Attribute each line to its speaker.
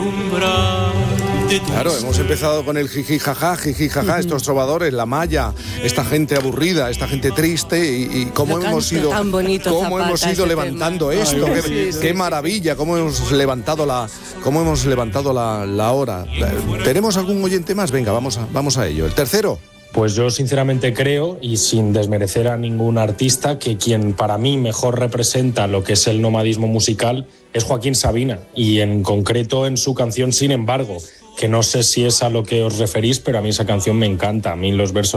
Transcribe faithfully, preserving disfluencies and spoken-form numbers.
Speaker 1: Claro, hemos empezado con el jiji jaja, jiji jaja, estos trovadores, la malla, esta gente aburrida, esta gente triste y, y cómo
Speaker 2: Lo
Speaker 1: hemos
Speaker 2: canto
Speaker 1: ido,
Speaker 2: tan bonito,
Speaker 1: cómo
Speaker 2: Zapata,
Speaker 1: hemos ido
Speaker 2: ese
Speaker 1: levantando
Speaker 2: tema.
Speaker 1: esto,
Speaker 2: Ay,
Speaker 1: qué,
Speaker 2: sí, sí,
Speaker 1: qué
Speaker 2: sí.
Speaker 1: maravilla, cómo hemos levantado la, cómo hemos levantado la, la hora. ¿Tenemos algún oyente más? Venga, vamos a, vamos a ello. El tercero.
Speaker 3: Pues yo sinceramente creo, y sin desmerecer a ningún artista, que quien para mí mejor representa lo que es el nomadismo musical es Joaquín Sabina, y en concreto en su canción Sin embargo, que no sé si es a lo que os referís, pero a mí esa canción me encanta, a mí los versos